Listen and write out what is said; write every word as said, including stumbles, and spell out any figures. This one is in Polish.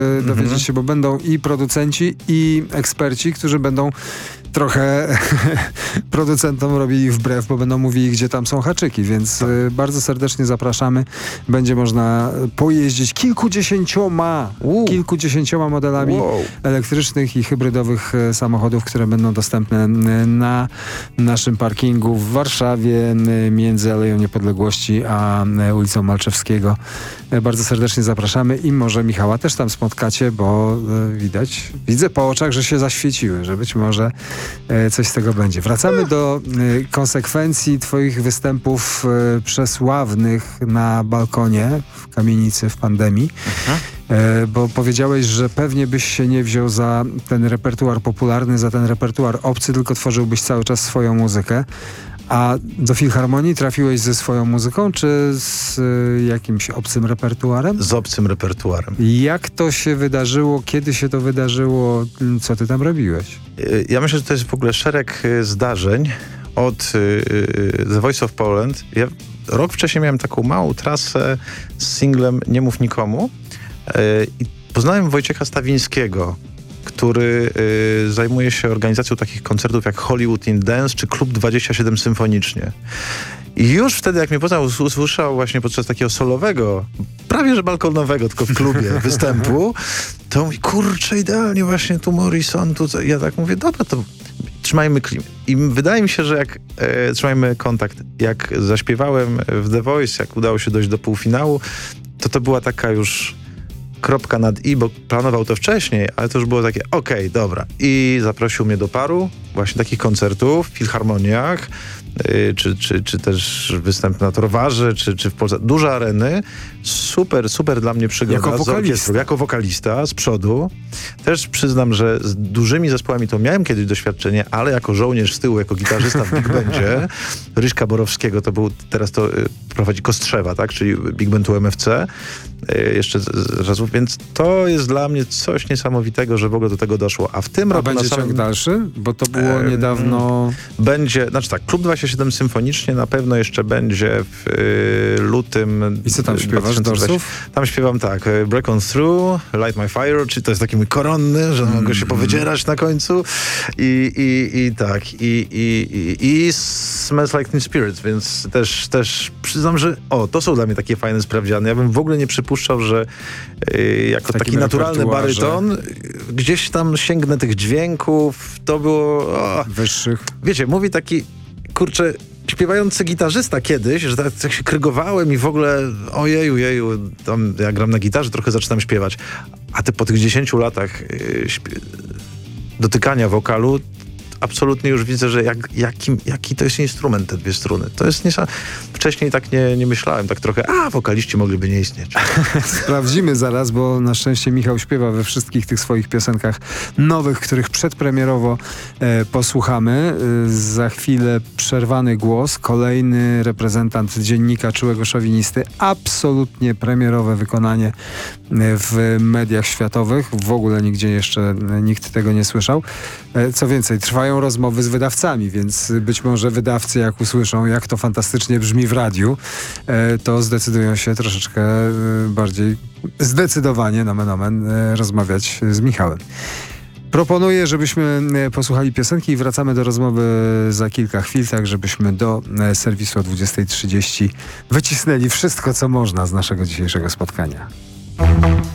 y, dowiedzieć Mhm. się, bo będą i producenci, i eksperci, którzy będą trochę producentom robili wbrew, bo będą mówili, gdzie tam są haczyki, więc y, bardzo serdecznie zapraszamy. Będzie można pojeździć kilkudziesięcioma, Uuu. kilkudziesięcioma modelami Wow. elektrycznych i hybrydowych e, samochodów, które będą dostępne n, na naszym parkingu w Warszawie n, między Aleją Niepodległości a n, ulicą Malczewskiego. E, Bardzo serdecznie zapraszamy i może Michała też tam spotkacie, bo e, widać, widzę po oczach, że się zaświeciły, że być może e, coś z tego będzie. Wracamy do e, konsekwencji twoich występów e, przesławnych na balkonie w kamienicy w pandemii. E, bo powiedziałeś, że pewnie byś się nie wziął za ten repertuar popularny, za ten repertuar obcy, tylko tworzyłbyś cały czas swoją muzykę. A do Filharmonii trafiłeś ze swoją muzyką, czy z y, jakimś obcym repertuarem? Z obcym repertuarem. Jak to się wydarzyło? Kiedy się to wydarzyło? Co ty tam robiłeś? Y, Ja myślę, że to jest w ogóle szereg y, zdarzeń od y, y, The Voice of Poland. Ja rok wcześniej miałem taką małą trasę z singlem Nie mów nikomu y, i poznałem Wojciecha Stawińskiego, który y, zajmuje się organizacją takich koncertów jak Hollywood in Dance czy Klub dwadzieścia siedem Symfonicznie. I już wtedy, jak mnie poznał, us- usłyszał właśnie podczas takiego solowego, prawie że balkonowego, tylko w klubie występu, to mówi, kurczę, idealnie właśnie tu Morrison, tu... co-" Ja tak mówię, dobra, to trzymajmy klim. I wydaje mi się, że jak e, trzymajmy kontakt, jak zaśpiewałem w The Voice, jak udało się dojść do półfinału, to to była taka już kropka nad i, bo planował to wcześniej, ale to już było takie, okej, dobra. I zaprosił mnie do paru właśnie takich koncertów w filharmoniach, yy, czy, czy, czy też występ na Torwarze, czy, czy w Polsce. Duże areny. Super, super dla mnie przygoda. Jako z wokalista. orkiestrą, jako wokalista z przodu. Też przyznam, że z dużymi zespołami to miałem kiedyś doświadczenie, ale jako żołnierz z tyłu, jako gitarzysta w Big Bandzie, Ryśka Borowskiego, to był, teraz to y, prowadzi Kostrzewa, tak, czyli Big Band U M F C, y, jeszcze z, z razów, więc to jest dla mnie coś niesamowitego, że w ogóle do tego doszło. A w tym A roku będzie na samym... ciąg dalszy? Bo to było Em, niedawno... Będzie, znaczy tak, Klub dwadzieścia siedem Symfonicznie na pewno jeszcze będzie w y, lutym. I co tam śpiewasz, dwa tysiące dwudziestym. dorsów? Tam śpiewam tak, y, Break on Through, Light My Fire, czyli to jest taki mój koronny, że mogę się powydzierać na końcu i, i, i tak, i, i, i, i Smells Like Teen Spirit, więc też, też przyznam, że o, to są dla mnie takie fajne sprawdziany. Ja bym w ogóle nie przypuszczał, że y, jako W takim taki naturalny repertuarze. baryton y, gdzieś tam sięgnę tych dźwięków, to było... O, Wyższych. wiecie, mówi taki, kurczę, śpiewający gitarzysta kiedyś, że tak, tak się krygowałem i w ogóle ojeju, jeju, tam ja gram na gitarze, trochę zaczynam śpiewać. A ty po tych dziesięciu latach yy, śpie- dotykania wokalu absolutnie już widzę, że jak, jakim, jaki to jest instrument, te dwie struny. To jest niesamowite. Wcześniej tak nie, nie myślałem, tak trochę, a wokaliści mogliby nie istnieć. Sprawdzimy zaraz, bo na szczęście Michał śpiewa we wszystkich tych swoich piosenkach nowych, których przedpremierowo e, posłuchamy. E, za chwilę przerwany głos, kolejny reprezentant dziennika Czułego Szowinisty. Absolutnie premierowe wykonanie e, w mediach światowych. W ogóle nigdzie jeszcze e, nikt tego nie słyszał. E, co więcej, trwają rozmowy z wydawcami, więc być może wydawcy, jak usłyszą, jak to fantastycznie brzmi w radiu, e, to zdecydują się troszeczkę e, bardziej zdecydowanie, nomen omen, e, rozmawiać z Michałem. Proponuję, żebyśmy e, posłuchali piosenki i wracamy do rozmowy za kilka chwil, tak żebyśmy do e, serwisu o dwudziestej trzydzieści wycisnęli wszystko, co można z naszego dzisiejszego spotkania.